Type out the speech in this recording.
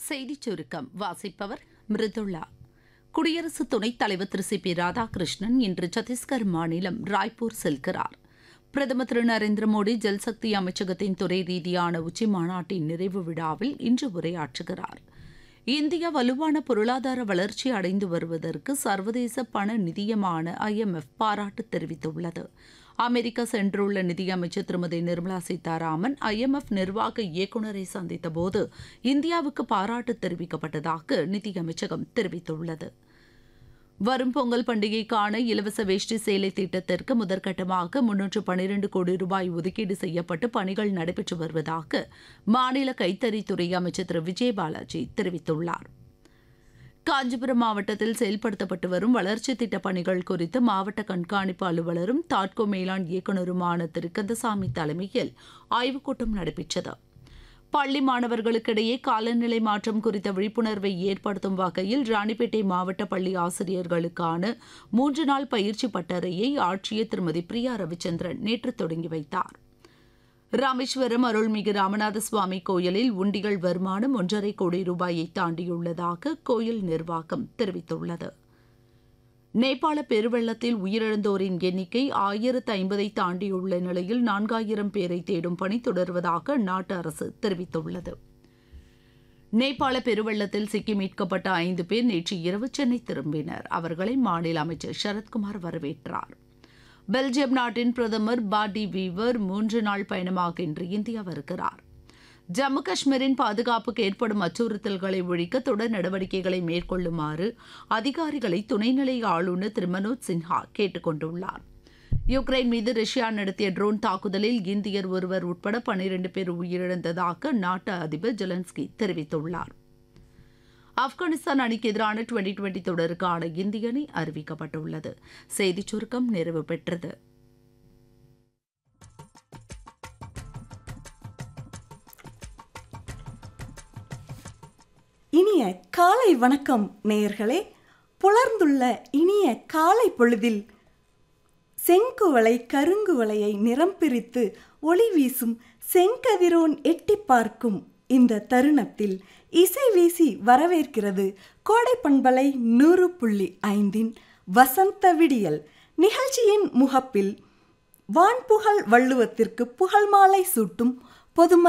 செய்திச் சுருக்கம் வாசிப்பவர் மிருதுளா. குடியரசு துணைத் தலைவர் திரு சி பி ராதாகிருஷ்ணன் இன்று சத்தீஸ்கர் மாநிலம் ராய்ப்பூர் செல்கிறார். பிரதமர் திரு நரேந்திர மோடி ஜல்சக்தி அமைச்சகத்தின் துறை ரீதியான உச்சிமாநாட்டின் நிறைவு விழாவில் இன்று உரையாற்றுகிறார். இந்தியா வலுவான பொருளாதார வளர்ச்சி அடைந்து வருவதற்கு சர்வதேச பண நிதியமான IMF பாராட்டு தெரிவித்துள்ளது. அமெரிக்கா சென்றுள்ள நிதியமைச்சர் திருமதி நிர்மலா சீதாராமன் IMF நிர்வாக இயக்குநரை சந்தித்தபோது இந்தியாவுக்கு பாராட்டு தெரிவிக்கப்பட்டதாக நிதியமைச்சகம் தெரிவித்துள்ளது. வரும் பொங்கல் பண்டிகைக்கான இலவச வேஷ்டி சேலை திட்டத்திற்கு முதற்கட்டமாக 312 கோடி ரூபாய் ஒதுக்கீடு செய்யப்பட்டு பணிகள் நடைபெற்று வருவதாக மாநில கைத்தறித்துறை அமைச்சர் திரு விஜய் பாலாஜி தெரிவித்துள்ளார். காஞ்சிபுரம் மாவட்டத்தில் செயல்படுத்தப்பட்டு வரும் வளர்ச்சித் திட்டப் பணிகள் குறித்து மாவட்ட கண்காணிப்பு அலுவலரும் தாட்கோ மேலாண் இயக்குநருமான திரு கந்தசாமி தலைமையில் ஆய்வுக் கூட்டம் நடைபெற்றது. பள்ளி மாணவர்களுக்கிடையே காலநிலை மாற்றம் குறித்த விழிப்புணர்வை ஏற்படுத்தும் வகையில் ராணிப்பேட்டை மாவட்ட பள்ளி ஆசிரியர்களுக்கான 3 நாள் பயிற்சி பட்டறையை ஆட்சியர் திருமதி பிரியா ரவிச்சந்திரன் நேற்று தொடங்கி வைத்தார். ராமேஸ்வரம் அருள்மிகு ராமநாத சுவாமி கோயிலில் உண்டிகள் வருமானம் 1.5 கோடி ரூபாயை தாண்டியுள்ளதாக கோயில் நிர்வாகம் தெரிவித்துள்ளது. நேபாள பெருவெள்ளத்தில் உயிரிழந்தோரின் எண்ணிக்கை 1050 தாண்டியுள்ள நிலையில் 4000 பேரை தேடும் பணி தொடர்வதாக அந்நாட்டு அரசு தெரிவித்துள்ளது. நேபாள பெருவெள்ளத்தில் சிக்கி மீட்கப்பட்ட 5 பேர் நேற்று இரவு சென்னை திரும்பினர். அவர்களை மாநில அமைச்சர் சரத்குமார் வரவேற்றார். பெல்ஜியம் நாட்டின் பிரதமர் பாடி வீவர் 3 நாள் பயணமாக இன்று இந்தியா வருகிறார். ஜம்மு காஷ்மீரின் பாதுகாப்புக்கு ஏற்படும் அச்சுறுத்தல்களை ஒழிக்க தொடர் நடவடிக்கைகளை மேற்கொள்ளுமாறு அதிகாரிகளை துணைநிலை ஆளுநர் திரு மனோஜ் சின்ஹா கேட்டுக் கொண்டுள்ளார். யுக்ரைன் மீது ரஷ்யா நடத்திய ட்ரோன் தாக்குதலில் இந்தியர் ஒருவர் உட்பட 12 பேர் உயிரிழந்ததாக நாட்டு அதிபர் ஜெலன்ஸ்கி தெரிவித்துள்ளார். ஆப்கானிஸ்தான் அணிக்கு எதிரான 2020 தொடருக்கான இந்திய அணி அறிவிக்கப்பட்டுள்ளது. செய்திச் சுருக்கம் நிறைவு பெற்றது. இனிய காலை வணக்கம் நேயர்களே. புலர்ந்துள்ள இனிய காலை பொழுதில் செங்குவளை கருங்குவளையை நிறம் பிரித்து ஒளி வீசும் செங்கதிரோன் எட்டி பார்க்கும் இந்த தருணத்தில் இசை வீசி வரவேற்கிறது கோடை பண்பலை 100.5 வசந்த விடியல் நிகழ்ச்சியின் முகப்பில் வான்புகழ் வள்ளுவத்திற்கு புகழ் மாலை சூட்டும் பொதும